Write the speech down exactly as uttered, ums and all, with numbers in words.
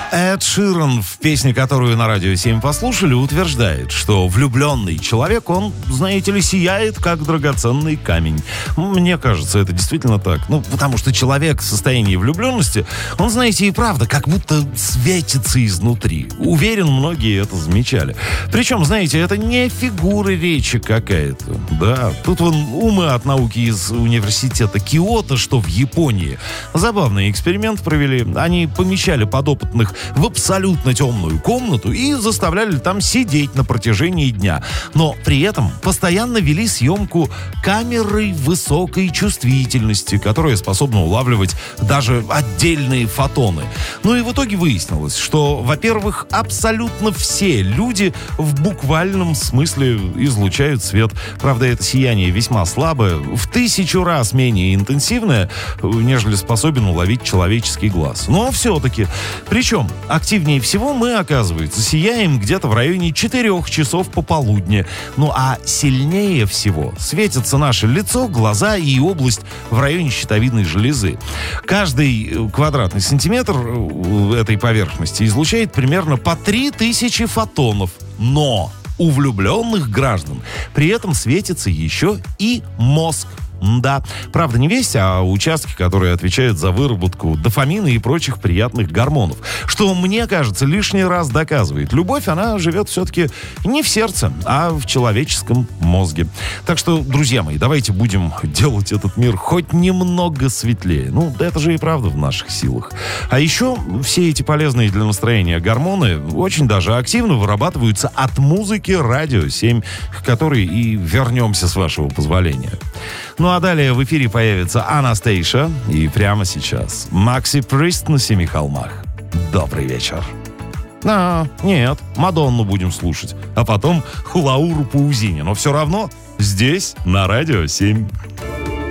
Эд Ширан в песне, которую на Радио семь послушали, утверждает, что влюбленный человек, он, знаете ли, сияет, как драгоценный камень. Мне кажется, это действительно так. Ну, потому что человек в состоянии влюбленности, он, знаете, и правда, как будто светится изнутри. Уверен, многие это замечали. Причем, знаете, это не фигура речи какая-то. Да, тут вон умы от науки из университета Киото, что в Японии. Забавный эксперимент провели. Они помещали подопытных в абсолютно темную комнату и заставляли там сидеть на протяжении дня. Но при этом постоянно вели съемку камерой высокой чувствительности, которая способна улавливать даже отдельные фотоны. Ну и в итоге выяснилось, что, во-первых, абсолютно все люди в буквальном смысле излучают свет. Правда, это сияние весьма слабое, в тысячу раз менее интенсивное, нежели способен уловить человеческий глаз. Но все-таки. Причем активнее всего мы, оказывается, сияем где-то в районе четырех часов пополудни. Ну а сильнее всего светится наше лицо, глаза и область в районе щитовидной железы. Каждый квадратный сантиметр этой поверхности излучает примерно по три тысячи фотонов. Но у влюбленных граждан при этом светится еще и мозг. Да, правда не весь, а участки, которые отвечают за выработку дофамина и прочих приятных гормонов. Что, мне кажется, лишний раз доказывает. Любовь, она живет все-таки не в сердце, а в человеческом мозге. Так что, друзья мои, давайте будем делать этот мир хоть немного светлее. Ну, это же и правда в наших силах. А еще все эти полезные для настроения гормоны очень даже активно вырабатываются от музыки Радио семь, к которой и вернемся, с вашего позволения. Ну а далее в эфире появится Анастейша. И прямо сейчас Макси Прист на Семи холмах. Добрый вечер. А, нет, Мадонну будем слушать. А потом Лауру Паузини. Но все равно здесь, на Радио семь.